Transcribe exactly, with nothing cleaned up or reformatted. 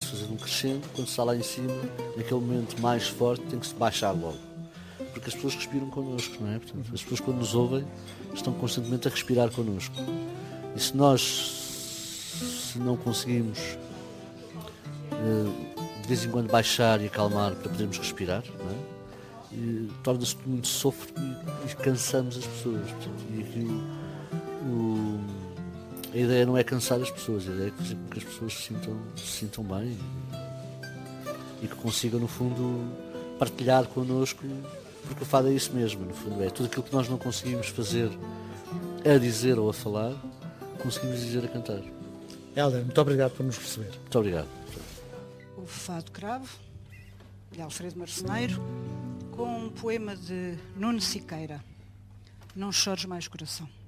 se fazer um crescendo, quando se está lá em cima, naquele momento mais forte, tem que se baixar logo. Porque as pessoas respiram connosco, não é? Portanto, as pessoas, quando nos ouvem, estão constantemente a respirar connosco. E se nós se não conseguimos de vez em quando baixar e acalmar para podermos respirar, não é? E torna-se muito sofre e, e cansamos as pessoas. Portanto, e aqui o, o, a ideia não é cansar as pessoas, a ideia é fazer com que as pessoas se sintam, se sintam bem e, e que consigam, no fundo, partilhar connosco, porque o fado é isso mesmo, no fundo, é tudo aquilo que nós não conseguimos fazer a dizer ou a falar, conseguimos dizer a cantar. Hélder, muito obrigado por nos receber. Muito obrigado. O Fado Cravo, de Alfredo Marceneiro, com um poema de Nuno Siqueira, Não Chores Mais Coração.